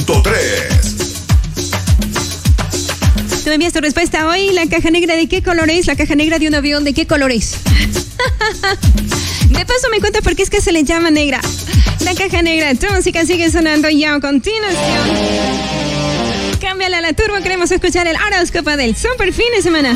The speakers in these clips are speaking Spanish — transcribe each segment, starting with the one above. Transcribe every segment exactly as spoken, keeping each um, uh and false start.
punto tres. Tú me envías tu respuesta hoy. La caja negra, ¿de qué color es? La caja negra de un avión, ¿de qué color es? De paso me cuenta por qué es que se le llama negra. La caja negra, tu música sigue sonando ya a continuación. Cámbiala a la turbo, queremos escuchar el horóscopo del super fin de semana.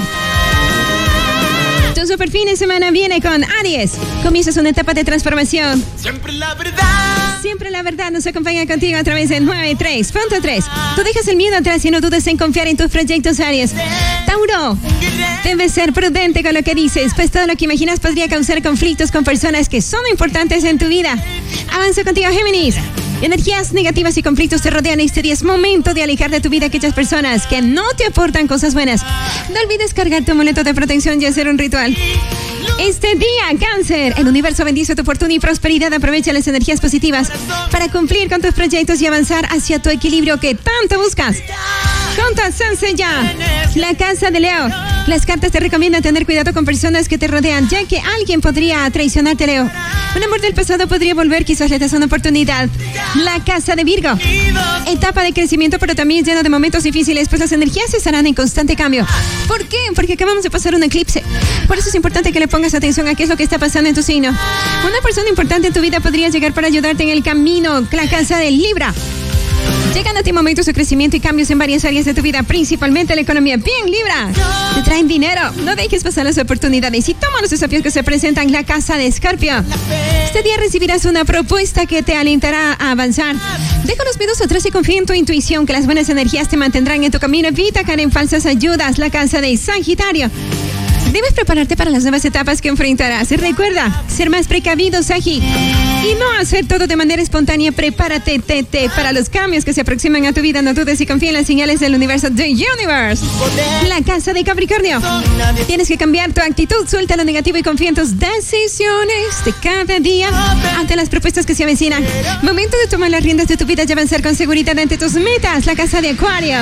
Tu super fin de semana viene con Aries. Comienzas una etapa de transformación. Siempre la verdad. Siempre la verdad nos acompaña contigo a través de noventa y tres punto tres. Tú dejas el miedo atrás y no dudes en confiar en tus proyectos, Aries. Tauro, debes ser prudente con lo que dices, pues todo lo que imaginas podría causar conflictos con personas que son importantes en tu vida. Avanza contigo, Géminis. Energías negativas y conflictos te rodean este día. Es momento de alejar de tu vida a aquellas personas que no te aportan cosas buenas. No olvides cargar tu amuleto de protección y hacer un ritual. Este día, Cáncer, el universo bendice tu fortuna y prosperidad. Aprovecha las energías positivas para cumplir con tus proyectos y avanzar hacia tu equilibrio que tanto buscas. Junto a Sansella, la casa de Leo. Las cartas te recomiendan tener cuidado con personas que te rodean, ya que alguien podría traicionarte, Leo. Un amor del pasado podría volver, quizás le das una oportunidad. La casa de Virgo. Etapa de crecimiento, pero también llena de momentos difíciles, pues las energías estarán en constante cambio. ¿Por qué? Porque acabamos de pasar un eclipse. Por eso es importante que le pongas atención a qué es lo que está pasando en tu signo. Una persona importante en tu vida podría llegar para ayudarte en el camino. La casa de Libra. Llegan a ti momentos de crecimiento y cambios en varias áreas de tu vida, principalmente la economía. Bien, Libra, te traen dinero. No dejes pasar las oportunidades y toma los desafíos que se presentan en la casa de Escorpio. Este día recibirás una propuesta que te alentará a avanzar. Deja los miedos atrás y confía en tu intuición, que las buenas energías te mantendrán en tu camino. Evita caer en falsas ayudas. La casa de Sagitario. Debes prepararte para las nuevas etapas que enfrentarás. Recuerda, ser más precavido, Sagi, y no hacer todo de manera espontánea. Prepárate, tete, para los cambios que se aproximan a tu vida. No dudes y confía en las señales del universo. The Universe. La casa de Capricornio. Tienes que cambiar tu actitud. Suelta lo negativo y confía en tus decisiones de cada día ante las propuestas que se avecinan. Momento de tomar las riendas de tu vida y avanzar con seguridad ante tus metas. La casa de Acuario.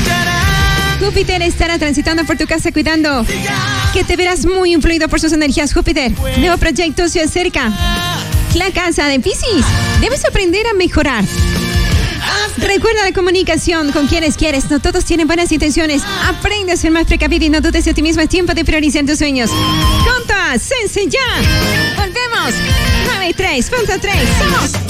Júpiter estará transitando por tu casa, cuidando que te verás muy influido por sus energías. Júpiter, nuevo proyecto se acerca. La casa de Piscis. Debes aprender a mejorar. Recuerda la comunicación con quienes quieres. No todos tienen buenas intenciones. Aprende a ser más precavido y no dudes de ti mismo. Es tiempo de priorizar tus sueños. Junto a Sensei Ya. Volvemos. noventa y tres punto tres. Somos